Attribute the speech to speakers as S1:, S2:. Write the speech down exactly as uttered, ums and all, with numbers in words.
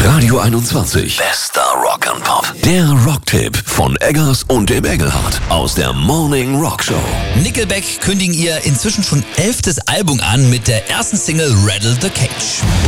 S1: Radio einundzwanzig. Bester Rock'n'Pop. Der Rocktipp von Eggers und dem Engelhardt aus der Morning Rock Show.
S2: Nickelback kündigen ihr inzwischen schon elftes Album an mit der ersten Single Rattle the Cage.